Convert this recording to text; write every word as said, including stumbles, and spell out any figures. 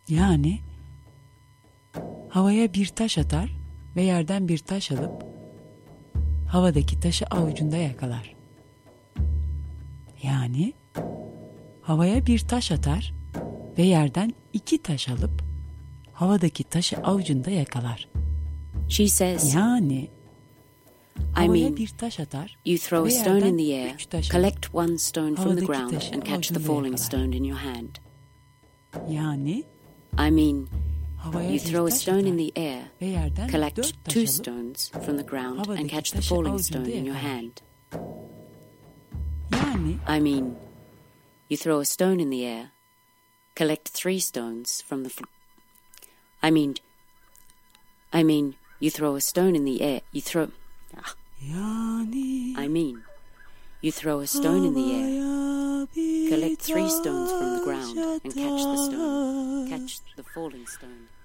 Yani havaya bir taş atar ve yerden bir taş alıp havadaki taşı avucunda yakalar. Yani havaya bir taş atar ve yerden iki taş alıp havadaki taşı avucunda yakalar. She says, Yani I mean, bir taş atar, you throw a stone in the air, taş collect one stone from the havadaki ground taşı and catch the avucunda falling yakalar. stone in your hand. Yani I mean, havaya you bir throw a taş stone in atar the air, ve yerden collect dört taş two alıp stones from the ground and havadaki catch the taşı falling avucunda stone in your yakalar. hand. Yani I mean, you throw a stone in the air, collect three stones from the fl- I mean, I mean, you throw a stone in the air, you throw... Ah. yani I mean, you throw a stone in the air, collect three stones from the ground and catch the stone, catch the falling stone.